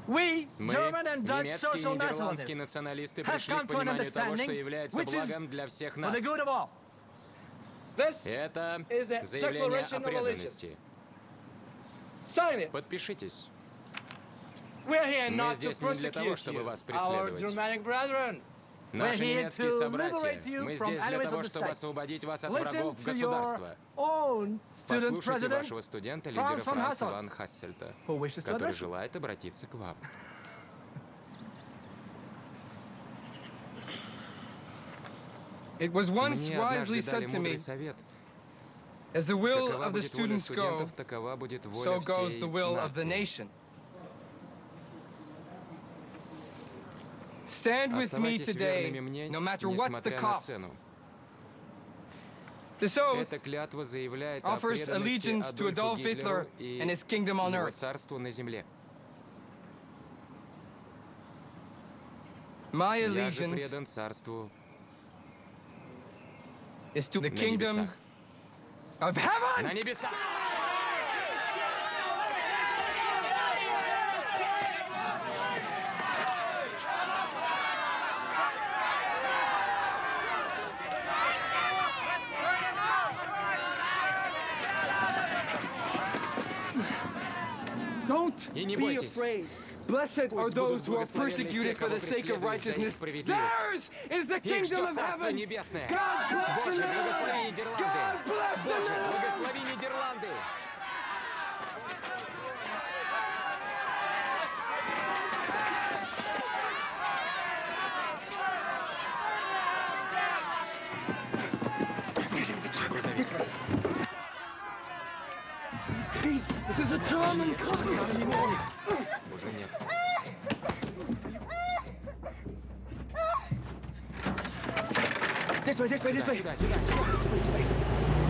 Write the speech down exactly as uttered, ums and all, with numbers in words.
We, Мы, German and Dutch немецкие и social нидерландские nationalists, националисты, have пришли come к to an пониманию того, что understanding является which is благом для всех for нас. the good of all. This Это is a заявление declaration о of преданности. Sign it. Подпишитесь. We're here Мы not to здесь не для того, persecute чтобы you, вас our преследовать. Germanic brethren. Наши here немецкие to собратья, liberate you мы from здесь для enemies того, of the чтобы state. освободить вас от Listen врагов to государства. your own student Послушайте president, вашего студента, лидера Franz von Франца Hasselt, ван Хассельта, who wishes to который address you. желает обратиться к вам. It was once Мне wisely однажды дали said to me, мудрый совет. as the will Какова of the будет воля students go, студентов, такова будет воля so goes всей the will of the нации. nation. Stand with me Оставайтесь today, верными мне, no matter what's the несмотря на cost. цену. This oath Эта клятва заявляет о offers преданности allegiance to Адольфу Adolf Hitler Гитлеру и and his kingdom on его earth. царству на земле. My Я же allegiance предан царству is to the на kingdom небесах. of heaven! На небесах! Don't И не be бойтесь. afraid. Blessed are Пусть those будут who are благословенны persecuted те, for кого the sake of преследуют за их righteousness. справедливость. Theirs is the Их kingdom ждет of Царство heaven. Небесное. God bless the Боже, благослови Netherlands. Нидерланды! God bless the Боже, Netherlands. благослови Нидерланды! Peace. This is a German country anymore. Уже нет. This way, this way, this way. Сюда, сюда, сюда.